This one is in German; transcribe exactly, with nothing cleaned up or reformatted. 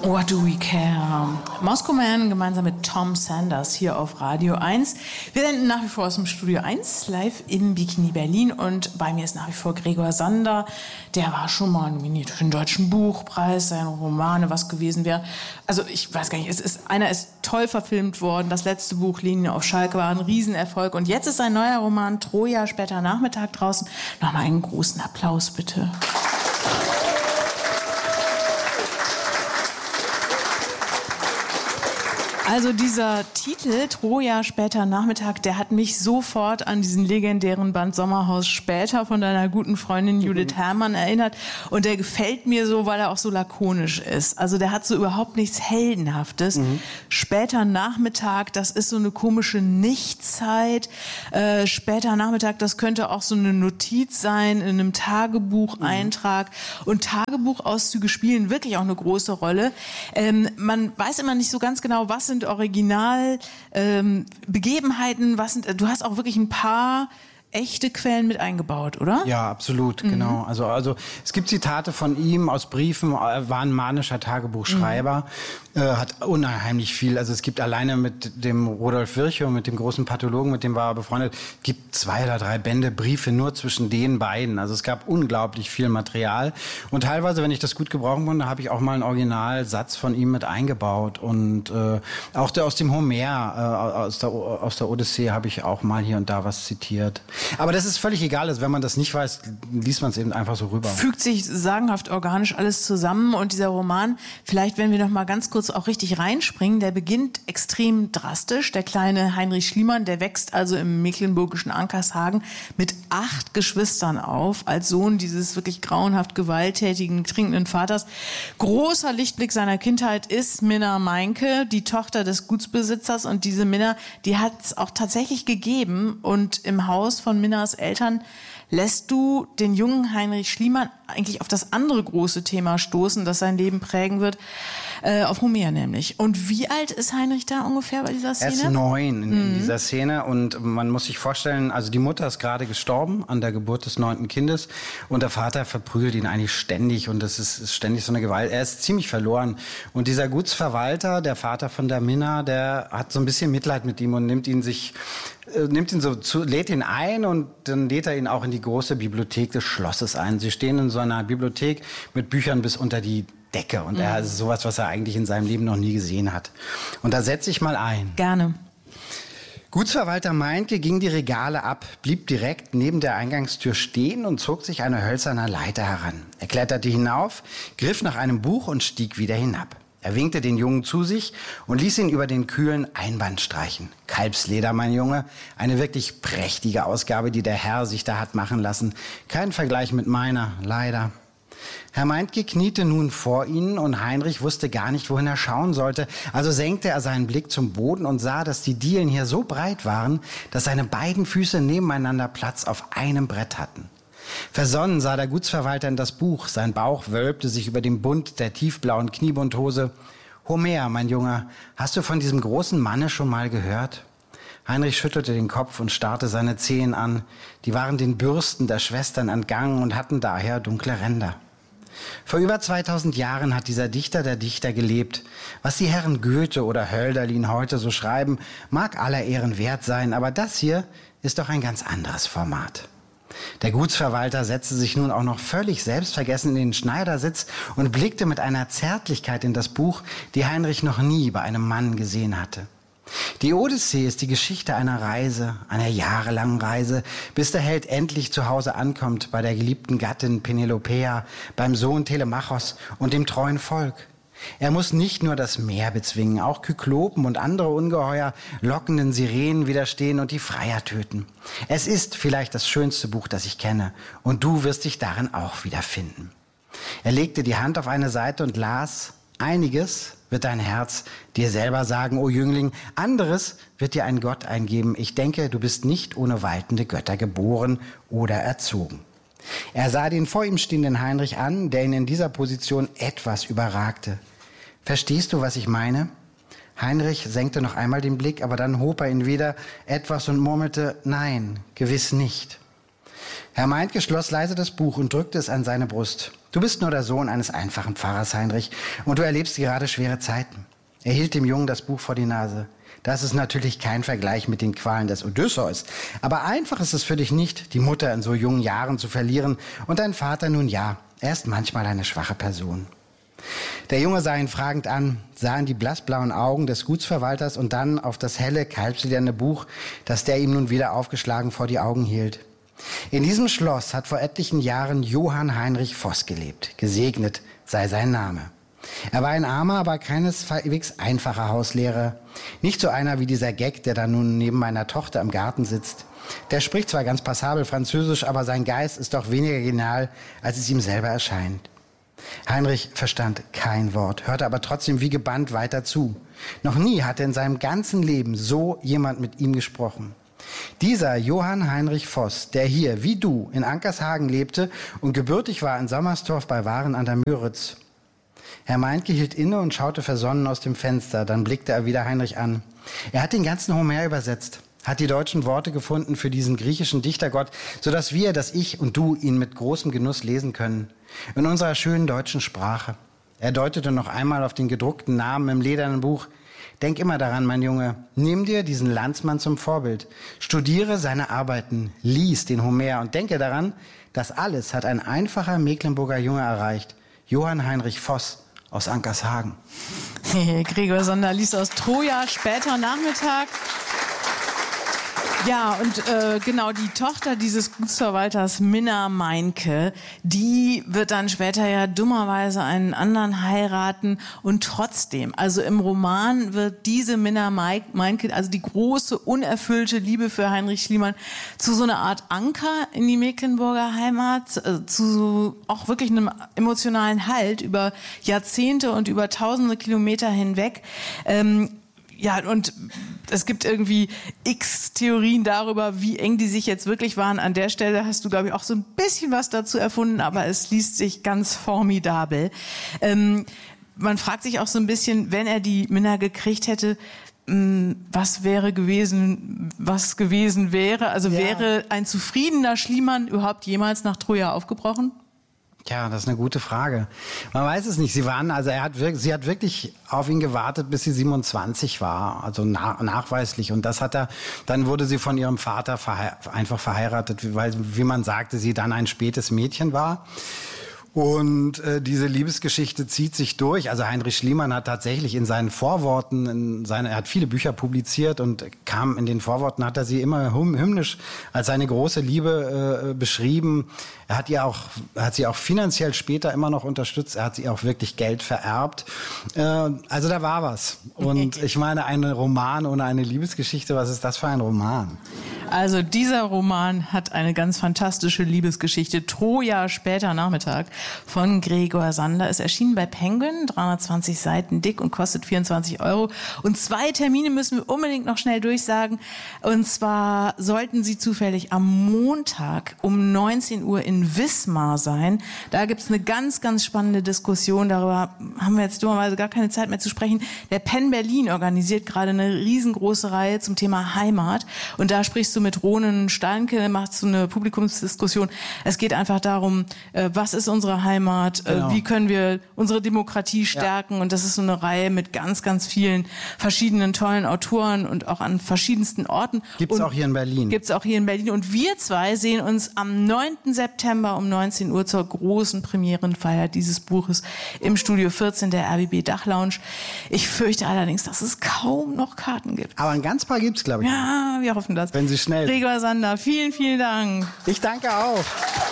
What Do We Care? Moscow Man gemeinsam mit Tom Sanders hier auf Radio eins. Wir senden nach wie vor aus dem Studio eins, live im Bikini Berlin. Und bei mir ist nach wie vor Gregor Sander. Der war schon mal nominiert für den Deutschen Buchpreis, seine Romane, was gewesen wäre. Also ich weiß gar nicht, es ist, einer ist toll verfilmt worden. Das letzte Buch, Linie auf Schalke, war ein Riesenerfolg. Und jetzt ist sein neuer Roman Troja, später Nachmittag draußen. Nochmal einen großen Applaus, bitte. Also dieser Titel, Troja, später Nachmittag, der hat mich sofort an diesen legendären Band Sommerhaus später von deiner guten Freundin Judith Herrmann erinnert. Und der gefällt mir so, weil er auch so lakonisch ist. Also der hat so überhaupt nichts Heldenhaftes. Mhm. Später Nachmittag, das ist so eine komische Nichtzeit. Äh, später Nachmittag, das könnte auch so eine Notiz sein in einem Tagebucheintrag. Mhm. Und Tagebuchauszüge spielen wirklich auch eine große Rolle. Ähm, man weiß immer nicht so ganz genau, was sind Original ähm, Begebenheiten, was sind, du hast auch wirklich ein paar echte Quellen mit eingebaut, oder? Ja, absolut, mhm. genau. Also, also es gibt Zitate von ihm aus Briefen, er war ein manischer Tagebuchschreiber, mhm. äh, hat unheimlich viel, also es gibt alleine mit dem Rudolf Virchow, mit dem großen Pathologen, mit dem war er befreundet, gibt zwei oder drei Bände Briefe nur zwischen den beiden. Also es gab unglaublich viel Material und teilweise, wenn ich das gut gebrauchen konnte, habe ich auch mal einen Originalsatz von ihm mit eingebaut und äh, auch der aus dem Homer, äh, aus der, aus der Odyssee habe ich auch mal hier und da was zitiert. Aber das ist völlig egal, also wenn man das nicht weiß, liest man es eben einfach so rüber. Fügt sich sagenhaft organisch alles zusammen und dieser Roman, vielleicht wenn wir noch mal ganz kurz auch richtig reinspringen, der beginnt extrem drastisch. Der kleine Heinrich Schliemann, der wächst also im mecklenburgischen Ankershagen mit acht Geschwistern auf, als Sohn dieses wirklich grauenhaft gewalttätigen, trinkenden Vaters. Großer Lichtblick seiner Kindheit ist Minna Meinke, die Tochter des Gutsbesitzers, und diese Minna, die hat es auch tatsächlich gegeben, und im Haus von Minnas Eltern lässt du den jungen Heinrich Schliemann eigentlich auf das andere große Thema stoßen, das sein Leben prägen wird, äh, auf Homer nämlich. Und wie alt ist Heinrich da ungefähr bei dieser Szene? Er ist neun in, mhm. in dieser Szene, und man muss sich vorstellen, also die Mutter ist gerade gestorben an der Geburt des neunten Kindes und der Vater verprügelt ihn eigentlich ständig, und das ist, ist ständig so eine Gewalt. Er ist ziemlich verloren, und dieser Gutsverwalter, der Vater von der Minna, der hat so ein bisschen Mitleid mit ihm und nimmt ihn sich nimmt ihn so zu, lädt ihn ein, und dann lädt er ihn auch in die große Bibliothek des Schlosses ein. Sie stehen in so einer Bibliothek mit Büchern bis unter die Decke, und mhm. er ist sowas, was er eigentlich in seinem Leben noch nie gesehen hat. Und da setze ich mal ein. Gerne. Gutsverwalter Meinke ging die Regale ab, blieb direkt neben der Eingangstür stehen und zog sich eine hölzerne Leiter heran. Er kletterte hinauf, griff nach einem Buch und stieg wieder hinab. Er winkte den Jungen zu sich und ließ ihn über den kühlen Einband streichen. Kalbsleder, mein Junge, eine wirklich prächtige Ausgabe, die der Herr sich da hat machen lassen. Kein Vergleich mit meiner, leider. Herr Meinke kniete nun vor ihnen, und Heinrich wusste gar nicht, wohin er schauen sollte. Also senkte er seinen Blick zum Boden und sah, dass die Dielen hier so breit waren, dass seine beiden Füße nebeneinander Platz auf einem Brett hatten. Versonnen sah der Gutsverwalter in das Buch. Sein Bauch wölbte sich über dem Bund der tiefblauen Kniebundhose. Homer, mein Junge, hast du von diesem großen Manne schon mal gehört? Heinrich schüttelte den Kopf und starrte seine Zehen an. Die waren den Bürsten der Schwestern entgangen und hatten daher dunkle Ränder. Vor über zweitausend Jahren hat dieser Dichter der Dichter gelebt. Was die Herren Goethe oder Hölderlin heute so schreiben, mag aller Ehren wert sein, aber das hier ist doch ein ganz anderes Format. Der Gutsverwalter setzte sich nun auch noch völlig selbstvergessen in den Schneidersitz und blickte mit einer Zärtlichkeit in das Buch, die Heinrich noch nie bei einem Mann gesehen hatte. Die Odyssee ist die Geschichte einer Reise, einer jahrelangen Reise, bis der Held endlich zu Hause ankommt, bei der geliebten Gattin Penelopea, beim Sohn Telemachos und dem treuen Volk. Er muss nicht nur das Meer bezwingen, auch Kyklopen und andere Ungeheuer lockenden Sirenen widerstehen und die Freier töten. Es ist vielleicht das schönste Buch, das ich kenne, und du wirst dich darin auch wiederfinden. Er legte die Hand auf eine Seite und las: Einiges wird dein Herz dir selber sagen, o Jüngling, anderes wird dir ein Gott eingeben. Ich denke, du bist nicht ohne waltende Götter geboren oder erzogen. Er sah den vor ihm stehenden Heinrich an, der ihn in dieser Position etwas überragte. Verstehst du, was ich meine? Heinrich senkte noch einmal den Blick, aber dann hob er ihn wieder etwas und murmelte: Nein, gewiss nicht. Herr Meinke schloss leise das Buch und drückte es an seine Brust. Du bist nur der Sohn eines einfachen Pfarrers, Heinrich, und du erlebst gerade schwere Zeiten. Er hielt dem Jungen das Buch vor die Nase. Das ist natürlich kein Vergleich mit den Qualen des Odysseus. Aber einfach ist es für dich nicht, die Mutter in so jungen Jahren zu verlieren. Und dein Vater, nun ja, er ist manchmal eine schwache Person. Der Junge sah ihn fragend an, sah in die blassblauen Augen des Gutsverwalters und dann auf das helle, kalbslederne Buch, das der ihm nun wieder aufgeschlagen vor die Augen hielt. In diesem Schloss hat vor etlichen Jahren Johann Heinrich Voß gelebt. Gesegnet sei sein Name. Er war ein armer, aber keineswegs einfacher Hauslehrer. Nicht so einer wie dieser Gag, der da nun neben meiner Tochter im Garten sitzt. Der spricht zwar ganz passabel Französisch, aber sein Geist ist doch weniger genial, als es ihm selber erscheint. Heinrich verstand kein Wort, hörte aber trotzdem wie gebannt weiter zu. Noch nie hatte in seinem ganzen Leben so jemand mit ihm gesprochen. Dieser Johann Heinrich Voß, der hier, wie du, in Ankershagen lebte und gebürtig war in Sommerstorf bei Waren an der Müritz. Herr Meinke hielt inne und schaute versonnen aus dem Fenster. Dann blickte er wieder Heinrich an. Er hat den ganzen Homer übersetzt, hat die deutschen Worte gefunden für diesen griechischen Dichtergott, sodass wir, dass ich und du ihn mit großem Genuss lesen können. In unserer schönen deutschen Sprache. Er deutete noch einmal auf den gedruckten Namen im ledernen Buch. Denk immer daran, mein Junge, nimm dir diesen Landsmann zum Vorbild. Studiere seine Arbeiten, lies den Homer und denke daran, das alles hat ein einfacher Mecklenburger Junge erreicht. Johann Heinrich Voß aus Ankershagen. Gregor Sonder liest aus Troja, später Nachmittag. Ja, und äh, genau, die Tochter dieses Gutsverwalters, Minna Meinke, die wird dann später ja dummerweise einen anderen heiraten und trotzdem, also im Roman wird diese Minna Meinke, also die große, unerfüllte Liebe für Heinrich Schliemann, zu so einer Art Anker in die Mecklenburger Heimat, äh, zu auch wirklich einem emotionalen Halt über Jahrzehnte und über tausende Kilometer hinweg. Ähm, Ja, und es gibt irgendwie x Theorien darüber, wie eng die sich jetzt wirklich waren. An der Stelle hast du, glaube ich, auch so ein bisschen was dazu erfunden, aber es liest sich ganz formidabel. Ähm, man fragt sich auch so ein bisschen, wenn er die Minna gekriegt hätte, was wäre gewesen, was gewesen wäre? Also ja. Wäre ein zufriedener Schliemann überhaupt jemals nach Troja aufgebrochen? Ja, das ist eine gute Frage. Man weiß es nicht. Sie waren, also er hat wirklich, sie hat wirklich auf ihn gewartet, bis sie siebenundzwanzig war, also na, nachweislich. Und das hat er, dann wurde sie von ihrem Vater verhe- einfach verheiratet, weil, wie man sagte, sie dann ein spätes Mädchen war. Und äh, diese Liebesgeschichte zieht sich durch. Also Heinrich Schliemann hat tatsächlich in seinen Vorworten, in seine, er hat viele Bücher publiziert und kam in den Vorworten, hat er sie immer hymnisch als seine große Liebe äh, beschrieben. Er hat ihr auch, er hat sie auch finanziell später immer noch unterstützt. Er hat sie auch wirklich Geld vererbt. Äh, also da war was. Und ich meine, ein Roman ohne eine Liebesgeschichte, was ist das für ein Roman? Also dieser Roman hat eine ganz fantastische Liebesgeschichte. Troja, später Nachmittag von Gregor Sonder. Ist erschienen bei Penguin, dreihundertzwanzig Seiten dick und kostet vierundzwanzig Euro. Und zwei Termine müssen wir unbedingt noch schnell durchsagen. Und zwar sollten Sie zufällig am Montag um neunzehn Uhr in Wismar sein. Da gibt's eine ganz, ganz spannende Diskussion. Darüber haben wir jetzt dummerweise gar keine Zeit mehr zu sprechen. Der Penn Berlin organisiert gerade eine riesengroße Reihe zum Thema Heimat. Und da sprichst du mit Ronen Steinke, machst du eine Publikumsdiskussion. Es geht einfach darum, was ist unsere Heimat, genau. Wie können wir unsere Demokratie stärken. Ja. Und das ist so eine Reihe mit ganz, ganz vielen verschiedenen tollen Autoren und auch an verschiedensten Orten. Gibt's auch hier in Berlin. Gibt's auch hier in Berlin. Und wir zwei sehen uns am neunten September um neunzehn Uhr zur großen Premierenfeier dieses Buches im Studio vierzehn der R B B Dachlounge. Ich fürchte allerdings, dass es kaum noch Karten gibt. Aber ein ganz paar gibt's, glaube ich. Ja, wir hoffen das. Wenn Sie schnell. Gregor Sonder, vielen, vielen Dank. Ich danke auch.